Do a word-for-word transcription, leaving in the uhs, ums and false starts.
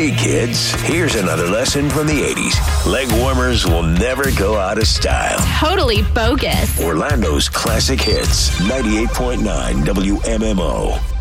Hey kids, here's another lesson from the eighties. Leg warmers will never go out of style. Totally bogus. Orlando's classic hits, ninety-eight point nine W M M O.